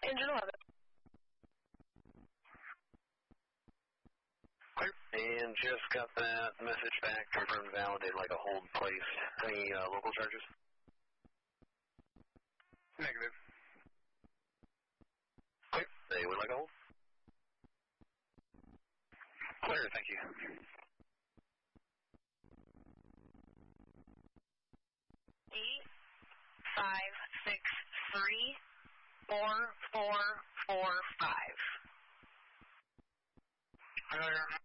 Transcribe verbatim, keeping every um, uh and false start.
Engine eleven. Clear. And just got that message back, confirmed validated like a hold placed. Any uh, local charges? Negative. Clear. They would like a hold? Clear, thank you. Eight, five, six, three, four, four, four, five. Clear.